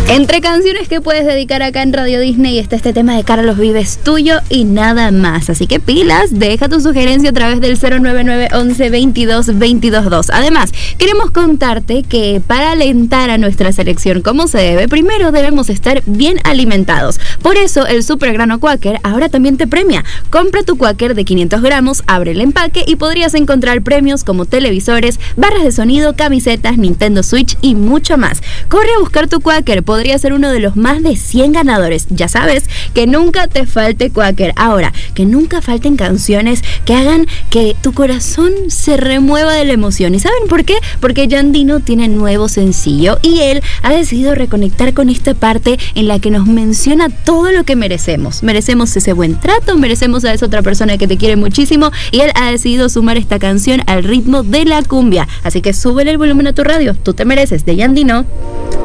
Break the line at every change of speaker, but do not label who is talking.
Entre canciones que puedes dedicar acá en Radio Disney está este tema de Carlos Vives, Tuyo y Nada Más. Así que pilas, deja tu sugerencia a través del 099 11 22 222. Además, queremos contarte que para alentar a nuestra selección como se debe, primero debemos estar bien alimentados. Por eso, el Super Grano Quaker ahora también te premia. Compra tu Quaker de 500 gramos, abre el empaque y podrías encontrar premios como televisores, barras de sonido, camisetas, Nintendo Switch y mucho más. Corre a buscar tu Quaker, podría ser uno de los más de 100 ganadores. Ya sabes, que nunca te falte Quaker. Ahora, que nunca falten canciones que hagan que tu corazón se remueva de la emoción. ¿Y saben por qué? Porque Yandino tiene nuevo sencillo y él ha decidido reconectar con esta parte en la que nos menciona todo lo que merecemos. Merecemos ese buen trato, merecemos a esa otra persona que te quiere muchísimo y él ha decidido sumar esta canción al ritmo de la cumbia. Así que súbele el volumen a tu radio. Tú te mereces, de Yandino.